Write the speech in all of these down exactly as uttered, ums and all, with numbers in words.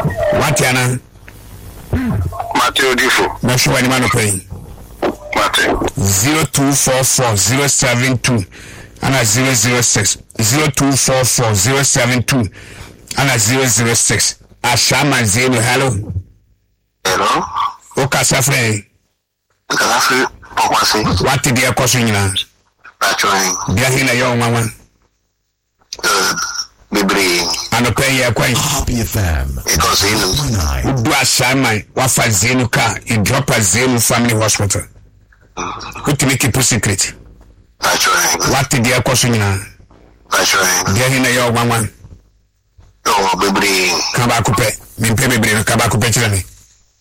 Watiana Matthew Difo. Na show any man pay. Matthew. zero two four four zero seven two and a zero zero six zero two four four zero seven two and a zero zero six. Ashama Zeno, hello. Hello. Okay, Safre. Kalafi Pokwasi. What did you question you now? Actually. They are here, young mama. Uh, Bibri. And a pay a quite Happy F M. Because in do a shaman, what for Zeno car, you drop a Zeno family hospital. Who to make it a secret? Actually. What did you question you now? Actually. They are here, young mama. Oh, Bibri. Kabakupe, me pay Bibri, Kabakupe to me.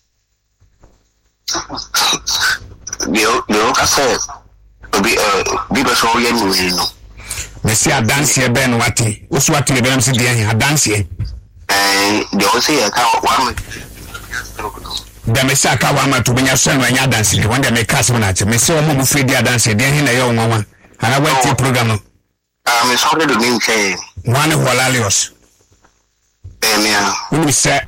The the said, be uh, be a so young, you know. Me see a dance here, Ben Wati. What's what you be see there? A dance here. And they all say a cow one. The Messiah Kawama to be your son when you're dancing. One day make cast on it. Me see a move free there dancing. Then in a young woman. And I went to program. I'm sorry to name say One of Walalios. and yeah. Who said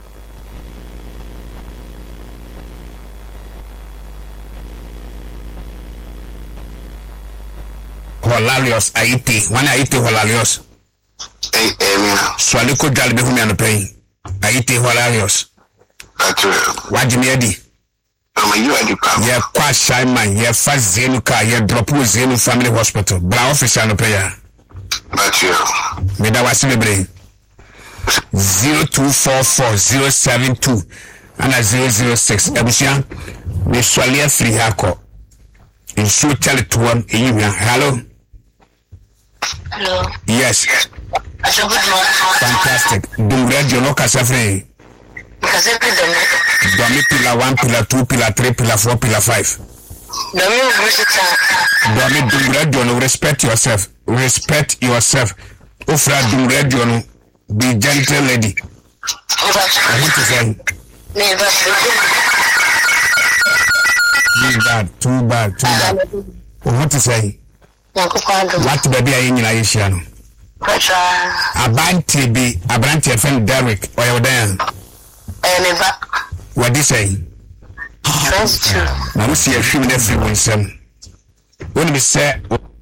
Walalios, I eat one I eat Walalios. Hey, yeah. Swaliko Jalbe whom you're paying. I eat Walalios. Actually. What do you mean? I'm you and you come. Yeah, quite shy man. Yeah, fast Zenu car. Yeah, drop with Zenu Family Hospital. Brown officer no prayer. But you. Me da was celebrating. Zero two four four zero seven two and a zero zero six. Ebusia, me swallow free hako. In so tell it to one. Hello. Hello. Yes. Fantastic. Dum radio no kasafre. Because every day. Domi pillar one, pillar two, pillar three, pillar four, pillar five. Domi Domi dum radio no respect yourself. Respect yourself. Ofra dum radio no. Be gentle lady. I want to say. Too bad, too bad, too bad. What to say? What baby are in Aisha? Abanti be Abanti friend Derek or your damn. What do you say? Now we see a few different ones. When we say